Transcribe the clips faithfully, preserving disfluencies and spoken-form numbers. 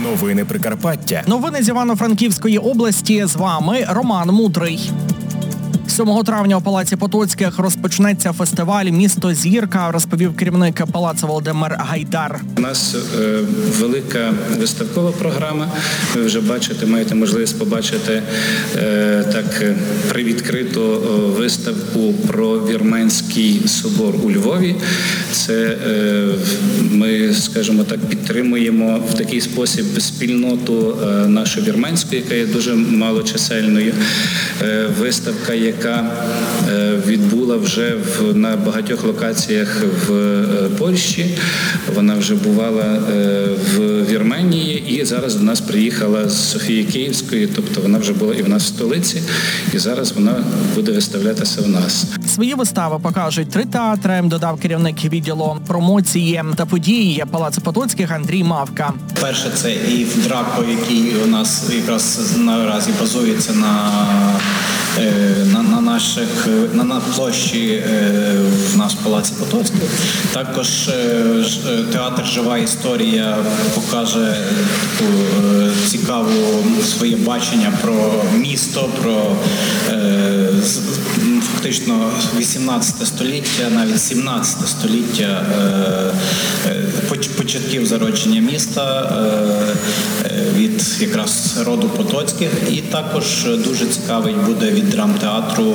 Новини Прикарпаття. Новини з Івано-Франківської області. З вами Роман Мудрий. сьомого травня у Палаці Потоцьких розпочнеться фестиваль «Місто Зірка», розповів керівник палацу Володимир Гайдар. У нас е, велика виставкова програма. Ви вже бачите, маєте можливість побачити е, так привідкриту виставку про Вірменський собор у Львові. Це е, ми, скажімо так, підтримуємо в такий спосіб спільноту е, нашу вірменську, яка є дуже малочисельною. Е, виставка, яка відбула вже в, на багатьох локаціях в Польщі. Вона вже бувала в Вірменії і зараз до нас приїхала з Софії Київської, тобто вона вже була і в нас в столиці, і зараз вона буде виставлятися в нас. Свої вистави покажуть три театри, додав керівник відділу промоції та події Палацу Потоцьких Андрій Мавка. Перше, це і в Драко, який у нас якраз наразі базується на На, на наших на, на площі в нас в Палаці Потоцьких. Також театр «Жива історія» покаже таку цікаву своє бачення про місто, про фактично вісімнадцяте століття, навіть сімнадцяте століття початків зародження міста від якраз роду Потоцьких. І також дуже цікавий буде від драмтеатру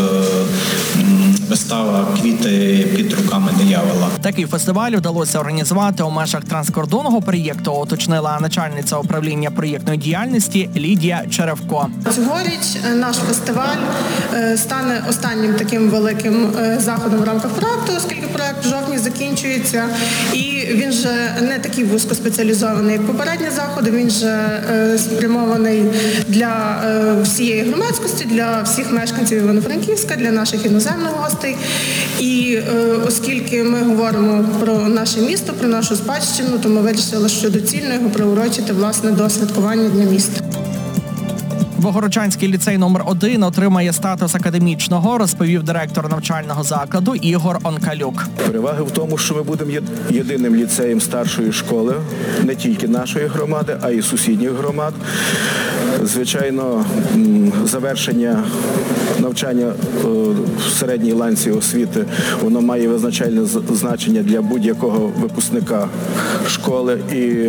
вистава «Квіти під руками диявола». Такий фестиваль вдалося організувати у межах транскордонного проєкту, уточнила начальниця управління проєктної діяльності Лідія Черевко. Цьогоріч наш фестиваль стане останнім таким великим заходом в рамках проєкту, оскільки проєкт в жовтні закінчується. І він же не такий вузькоспеціалізований, як попередні заходи, він же спрямований для всієї громадськості, для всіх мешканців Івано-Франківська, для наших іноземних гостей. І оскільки ми говоримо про наше місто, про нашу спадщину, то ми вирішили, що доцільно його приурочити, власне, до святкування Дня міста. Богородчанський ліцей номер один отримає статус академічного, розповів директор навчального закладу Ігор Онкалюк. Переваги в тому, що ми будемо єдиним ліцеєм старшої школи, не тільки нашої громади, а й сусідніх громад. Звичайно, завершення навчання в середній ланці освіти, воно має визначальне значення для будь-якого випускника школи, і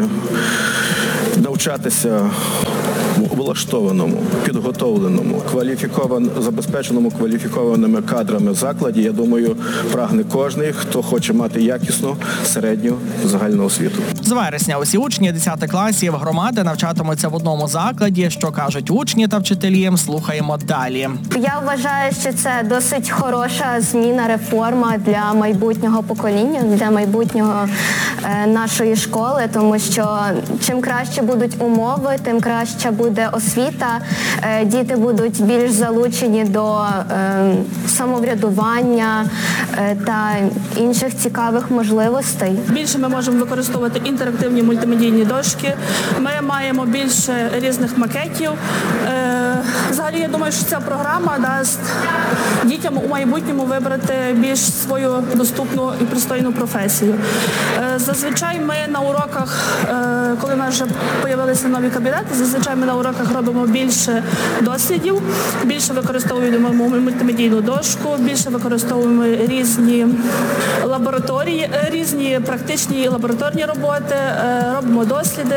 навчатися облаштованому, підготовленому, кваліфікован, забезпеченому кваліфікованими кадрами закладі, я думаю, прагне кожний, хто хоче мати якісну середню загальну освіту. З вересня усі учні десятих класів громади навчатимуться в одному закладі. Що кажуть учні та вчителі, слухаємо далі. Я вважаю, що це досить хороша зміна, реформа для майбутнього покоління, для майбутнього е, нашої школи, тому що чим краще будуть умови, тим краще буде освіта, діти будуть більш залучені до е, самоврядування е, та інших цікавих можливостей. Більше ми можемо використовувати інтерактивні мультимедійні дошки, ми маємо більше різних макетів. Е, взагалі, я думаю, що ця програма дасть дітям у майбутньому вибрати більш свою доступну і пристойну професію. Е, зазвичай ми на уроках, е, коли в нас вже з'явилися нові кабінети, зазвичай ми на уроках робимо більше дослідів, більше використовуємо мультимедійну дошку, більше використовуємо різні лабораторії, різні практичні і лабораторні роботи, робимо досліди.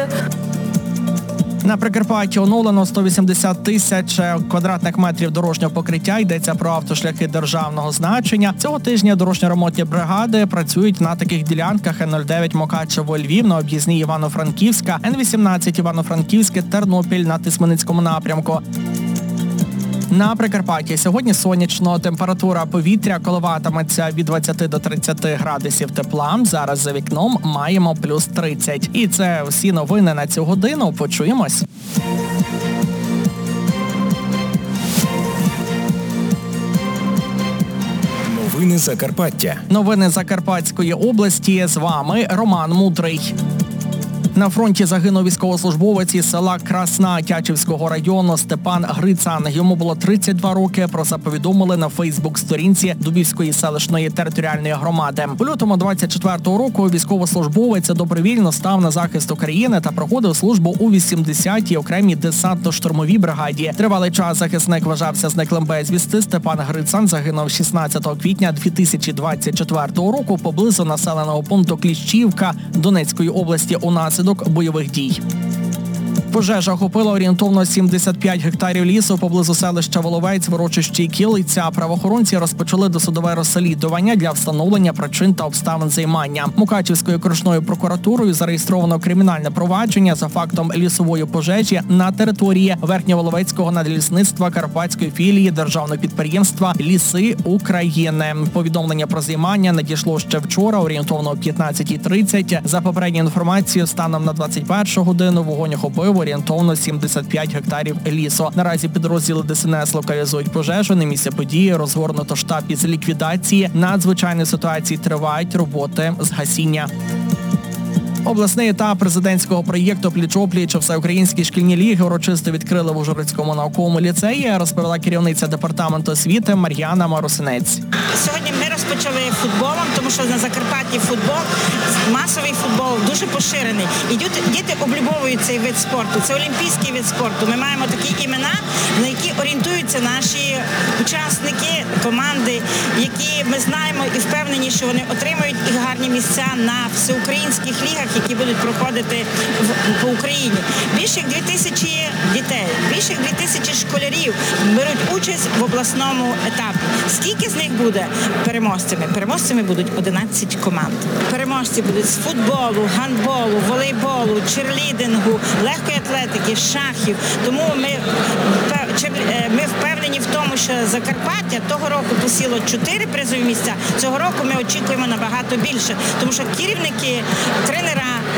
На Прикарпатті оновлено сто вісімдесят тисяч квадратних метрів дорожнього покриття. Йдеться про автошляхи державного значення. Цього тижня дорожньо-ремонтні бригади працюють на таких ділянках: Н нуль дев'ять Мукачево-Львів на об'їзній Івано-Франківська, Н вісімнадцять Івано-Франківське, Тернопіль на Тисменицькому напрямку. На Прикарпатті сьогодні сонячно, температура повітря коливатиметься від двадцяти до тридцяти градусів тепла. Зараз за вікном маємо плюс тридцять. І це всі новини на цю годину. Почуємось. Новини Закарпаття. Новини Закарпатської області. З вами Роман Мудрий. На фронті загинув військовослужбовець із села Красна Тячівського району Степан Грицан. Йому було тридцять два роки. Про це повідомили на Фейсбук-сторінці Дубівської селищної територіальної громади. У лютому двадцять четвертого року військовослужбовець добровільно став на захист України та проходив службу у вісімдесятій окремій десантно-штурмовій бригаді. Тривалий час захисник вважався зниклим безвісти. Степан Грицан загинув шістнадцятого квітня дві тисячі двадцять четвертого року поблизу населеного пункту Кліщівка Донецької області унаслідок бойових дій. Пожежа охопила орієнтовно сімдесят п'ять гектарів лісу поблизу селища Воловець в урочищі Кілиця. Правоохоронці розпочали досудове розслідування для встановлення причин та обставин займання. Мукачівською окружною прокуратурою зареєстровано кримінальне провадження за фактом лісової пожежі на території Верхньоволовецького надлісництва Карпатської філії державного підприємства «Ліси України». Повідомлення про займання надійшло ще вчора, орієнтовно о п'ятнадцятій тридцять. За попередньою інформацією, станом на двадцять першу годину вогонь охопив орієнтовно сімдесят п'ять гектарів лісу. Наразі підрозділи ДСНС локалізують пожежу. На місці події розгорнуто штаб із ліквідації надзвичайної ситуації. Тривають роботи з гасіння. Обласний етап президентського проєкту «Пліч-о-пліч» всеукраїнські шкільні ліги урочисто відкрили в Ужгородському науковому ліцеї, розповіла керівниця департаменту освіти Мар'яна Марусинець. Сьогодні ми розпочали футболом, тому що на Закарпатті футбол, масовий футбол дуже поширений. І діти облюбовують цей вид спорту. Це олімпійський вид спорту. Ми маємо такі імена, на які орієнтуються наші учасники, команди, які ми знаємо і впевнені, що вони отримають і гарні місця на всеукраїнських лігах, які будуть проходити в, по Україні. Більше як дві тисячі дітей, більше як дві тисячі школярів беруть участь в обласному етапі. Скільки з них буде переможцями? Переможцями будуть одинадцять команд. Переможці будуть з футболу, гандболу, волейболу, черлідингу, легкої атлетики, шахів. Тому ми, ми впевнені в тому, що Закарпаття того року посіло чотири призові місця. Цього року ми очікуємо набагато більше, тому що керівники, тренера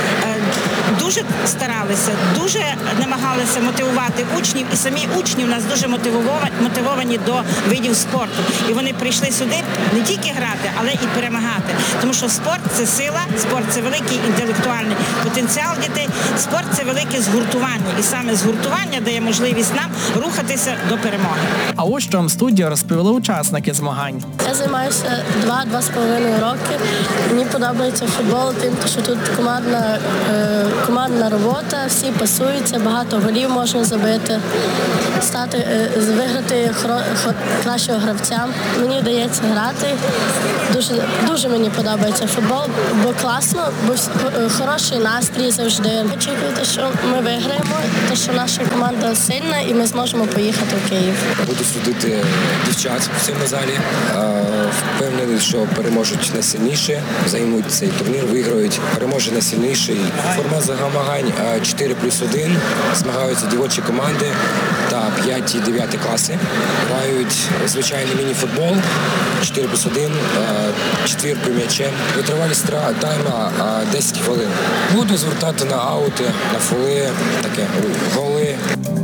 дуже старалися, дуже намагалися мотивувати учнів, і самі учні у нас дуже мотивовані до видів спорту. І вони прийшли сюди не тільки грати, але і перемагати. Тому що спорт – це сила, спорт – це великий інтелектуальний потенціал дітей, спорт – це велике згуртування. І саме згуртування дає можливість нам рухатися до перемоги. А ось що в студії розповіли учасники змагань. Я займаюся два-два з половиною роки. Мені подобається футбол, тим, що тут командна, е, командна робота, всі пасуються, багато голів можна забити, стати, е, виграти хоро, хо, кращого гравця. Мені вдається грати. Дуже, дуже мені подобається футбол, бо класно, бо хороший настрій завжди. Очікуєте, що ми виграємо, те, що наша команда сильна і ми зможемо поїхати в Київ. Буду судити дівчат в цьому залі. Впевнений, що переможуть найсильніші, займуть цей турнір, виграють. Переможе найсильніший. Формат змагань чотири плюс один. Змагаються дівочі команди та п'ять і дев'ять класи. Грають звичайний міні-футбол, чотири плюс один, четвіркою м'ячем. Витривалість тайма десять хвилин. Буду звертати на аути, на фоли, таке, голи.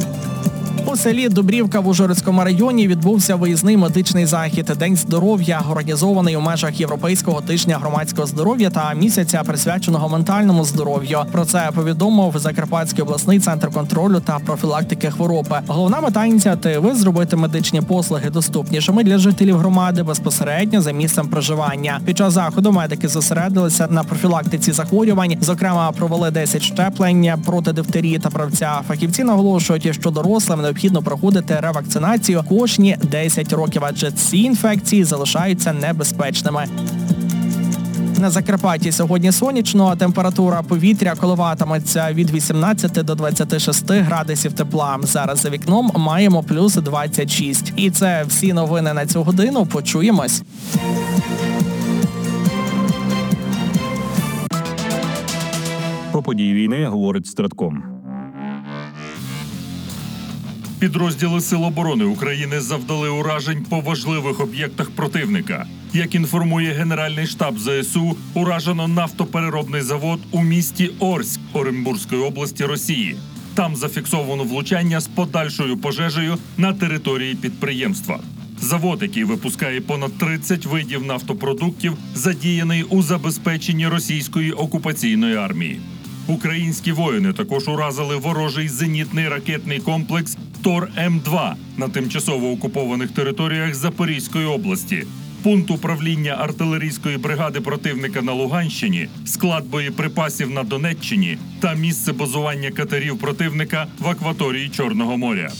У селі Дубрівка в Ужгородському районі відбувся виїзний медичний захід «День здоров'я», організований у межах Європейського тижня громадського здоров'я та місяця, присвяченого ментальному здоров'ю. Про це повідомив Закарпатський обласний центр контролю та профілактики хвороби. Головна мета ініціативи – зробити медичні послуги доступнішими для жителів громади безпосередньо за місцем проживання. Під час заходу медики зосередилися на профілактиці захворювань. Зокрема, провели десять щеплень проти дифтерії та правця. Фахівці наголошують, що дорослим необхідно проходити ревакцинацію кожні десять років, адже ці інфекції залишаються небезпечними. На Закарпатті сьогодні сонячно, а температура повітря коливатиметься від вісімнадцяти до двадцяти шести градусів тепла. Зараз за вікном маємо плюс двадцять шість. І це всі новини на цю годину. Почуємось. Про події війни говорить Стратком. Підрозділи Сил оборони України завдали уражень по важливих об'єктах противника. Як інформує Генеральний штаб ЗСУ, уражено нафтопереробний завод у місті Орськ Оренбурзької області Росії. Там зафіксовано влучання з подальшою пожежею на території підприємства. Завод, який випускає понад тридцять видів нафтопродуктів, задіяний у забезпеченні російської окупаційної армії. Українські воїни також уразили ворожий зенітний ракетний комплекс Тор М два на тимчасово окупованих територіях Запорізької області, пункт управління артилерійської бригади противника на Луганщині, склад боєприпасів на Донеччині та місце базування катерів противника в акваторії Чорного моря.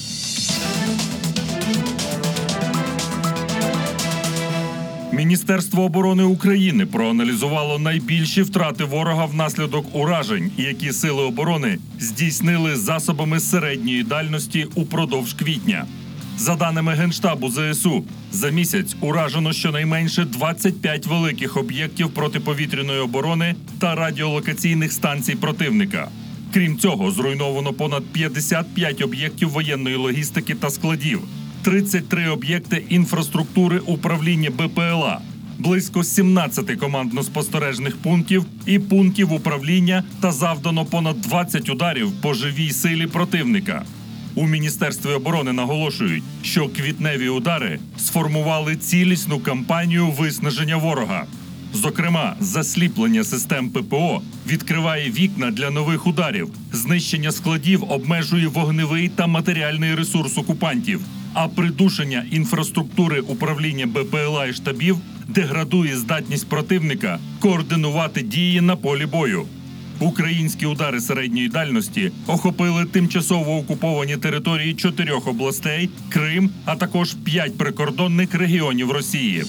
Міністерство оборони України проаналізувало найбільші втрати ворога внаслідок уражень, які сили оборони здійснили засобами середньої дальності упродовж квітня. За даними Генштабу Зе Ес У, за місяць уражено щонайменше двадцять п'ять великих об'єктів протиповітряної оборони та радіолокаційних станцій противника. Крім цього, зруйновано понад п'ятдесят п'ять об'єктів воєнної логістики та складів, тридцять три об'єкти інфраструктури управління Бе Пе Еле А, близько сімнадцять командно-спостережних пунктів і пунктів управління та завдано понад двадцять ударів по живій силі противника. У Міністерстві оборони наголошують, що квітневі удари сформували цілісну кампанію виснаження ворога. Зокрема, засліплення систем Пе Пе О відкриває вікна для нових ударів, знищення складів обмежує вогневий та матеріальний ресурс окупантів, а придушення інфраструктури управління Бе Пе Еле А і штабів деградує здатність противника координувати дії на полі бою. Українські удари середньої дальності охопили тимчасово окуповані території чотирьох областей, Крим, а також п'ять прикордонних регіонів Росії.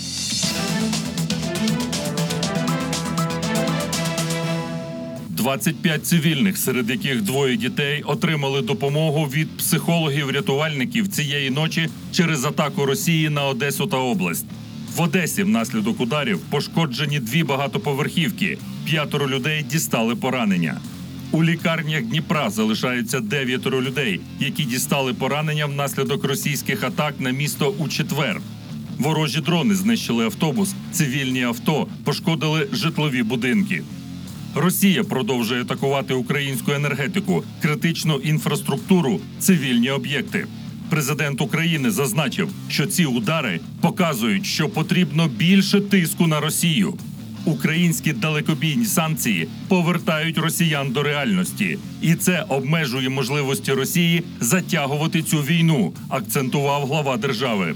двадцять п'ять цивільних, серед яких двоє дітей, отримали допомогу від психологів-рятувальників цієї ночі через атаку Росії на Одесу та область. В Одесі внаслідок ударів пошкоджені дві багатоповерхівки, п'ятеро людей дістали поранення. У лікарнях Дніпра залишаються дев'ятеро людей, які дістали поранення внаслідок російських атак на місто у четвер. Ворожі дрони знищили автобус, цивільні авто, пошкодили житлові будинки. Росія продовжує атакувати українську енергетику, критичну інфраструктуру, цивільні об'єкти. Президент України зазначив, що ці удари показують, що потрібно більше тиску на Росію. Українські далекобійні санкції повертають росіян до реальності. І це обмежує можливості Росії затягувати цю війну, акцентував глава держави.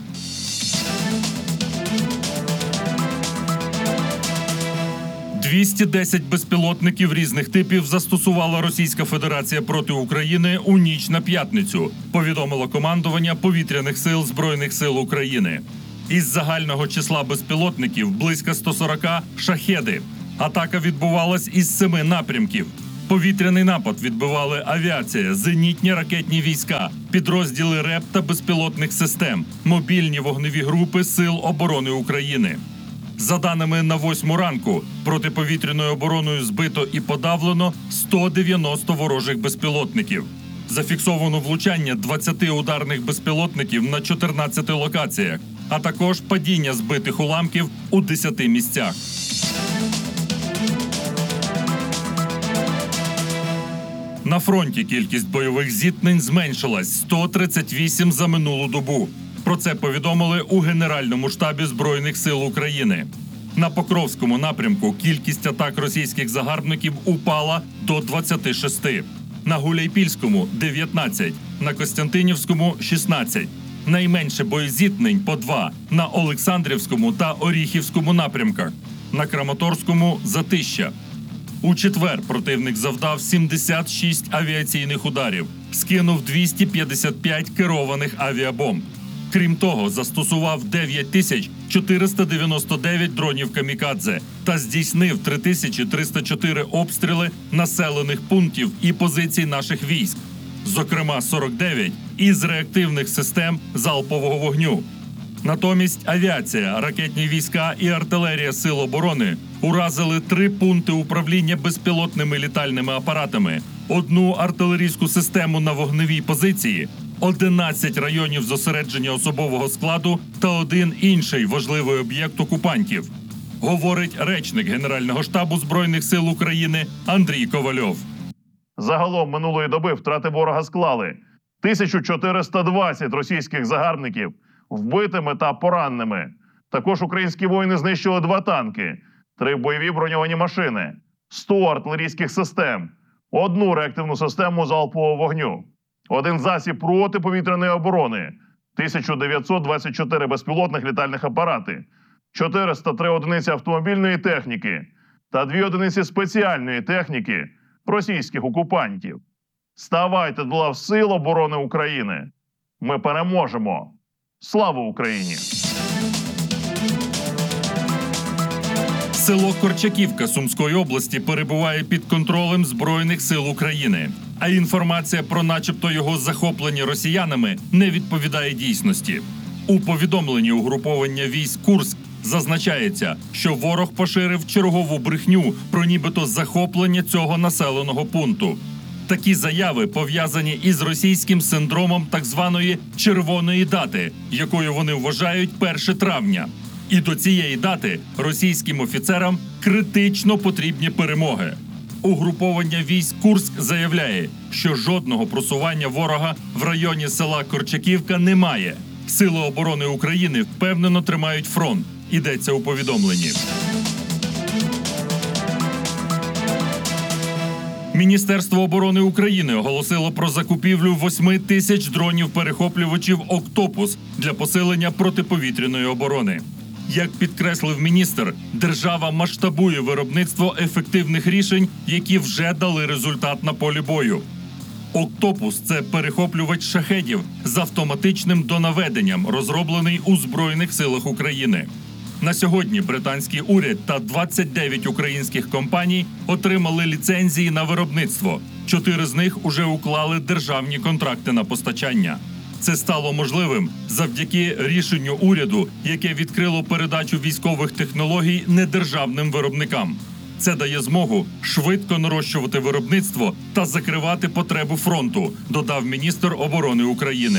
двісті десять безпілотників різних типів застосувала Російська Федерація проти України у ніч на п'ятницю, повідомило командування Повітряних сил Збройних сил України. Із загального числа безпілотників близько сто сорок «Шахеди». Атака відбувалась із семи напрямків. Повітряний напад відбивали авіація, зенітні ракетні війська, підрозділи РЕП та безпілотних систем, мобільні вогневі групи Сил оборони України. За даними на восьму ранку, протиповітряною обороною збито і подавлено сто дев'яносто ворожих безпілотників. Зафіксовано влучання двадцяти ударних безпілотників на чотирнадцяти локаціях, а також падіння збитих уламків у десяти місцях. На фронті кількість бойових зіткнень зменшилась – сто тридцять вісім за минулу добу. Про це повідомили у Генеральному штабі Збройних сил України. На Покровському напрямку кількість атак російських загарбників упала до двадцяти шести. На Гуляйпільському – дев'ятнадцять, на Костянтинівському – шістнадцять. Найменше боєзіткнень – по два на Олександрівському та Оріхівському напрямках. На Краматорському – затища. У четвер противник завдав сімдесят шість авіаційних ударів, скинув двісті п'ятдесят п'ять керованих авіабомб. Крім того, застосував дев'ять тисяч чотириста дев'яносто дев'ять дронів камікадзе та здійснив три тисячі триста чотири обстріли населених пунктів і позицій наших військ, зокрема сорок дев'ять із реактивних систем залпового вогню. Натомість авіація, ракетні війська і артилерія Сил оборони уразили три пункти управління безпілотними літальними апаратами, одну артилерійську систему на вогневій позиції, одинадцять районів зосередження особового складу та один інший важливий об'єкт окупантів, говорить речник Генерального штабу Збройних сил України Андрій Ковальов. Загалом минулої доби втрати ворога склали тисячу чотириста двадцять російських загарбників вбитими та пораненими. Також українські воїни знищили два танки, три бойові броньовані машини, сто артилерійських систем, одну реактивну систему залпового вогню, один засіб протиповітряної оборони, тисяча дев'ятсот двадцять чотири безпілотних літальних апарати, чотириста три одиниці автомобільної техніки та дві одиниці спеціальної техніки російських окупантів. Ставайте до лав Сил оборони України. Ми переможемо. Слава Україні! Село Корчаківка Сумської області перебуває під контролем Збройних сил України. А інформація про начебто його захоплення росіянами не відповідає дійсності. У повідомленні угруповання військ Курськ зазначається, що ворог поширив чергову брехню про нібито захоплення цього населеного пункту. Такі заяви пов'язані із російським синдромом так званої «червоної дати», якою вони вважають перше травня. І до цієї дати російським офіцерам критично потрібні перемоги. Угруповання військ Курськ заявляє, що жодного просування ворога в районі села Корчаківка немає. Сили оборони України впевнено тримають фронт, йдеться у повідомленні. Міністерство оборони України оголосило про закупівлю восьми тисяч дронів-перехоплювачів «Октопус» для посилення протиповітряної оборони. Як підкреслив міністр, держава масштабує виробництво ефективних рішень, які вже дали результат на полі бою. «Октопус» – це перехоплювач шахедів з автоматичним донаведенням, розроблений у Збройних силах України. На сьогодні британський уряд та двадцять дев'ять українських компаній отримали ліцензії на виробництво. Чотири з них уже уклали державні контракти на постачання. Це стало можливим завдяки рішенню уряду, яке відкрило передачу військових технологій недержавним виробникам. Це дає змогу швидко нарощувати виробництво та закривати потребу фронту, додав міністр оборони України.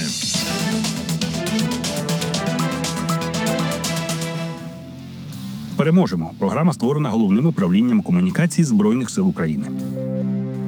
Переможемо. Програма створена Головним управлінням комунікацій Збройних сил України.